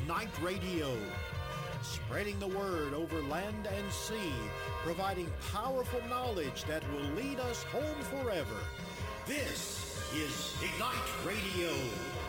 Ignite Radio, spreading the word over land and sea, providing powerful knowledge that will lead us home forever. This is Ignite Radio.